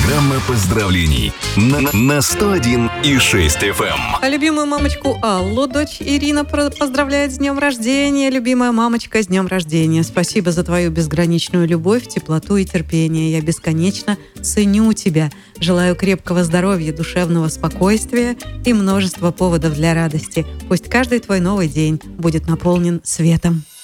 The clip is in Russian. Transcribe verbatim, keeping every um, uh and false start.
Программа поздравлений на, на сто один и шесть эф эм. А любимую мамочку Аллу дочь Ирина поздравляет с днем рождения. Любимая мамочка, с днем рождения. Спасибо за твою безграничную любовь, теплоту и терпение. Я бесконечно ценю тебя. Желаю крепкого здоровья, душевного спокойствия и множества поводов для радости. Пусть каждый твой новый день будет наполнен светом.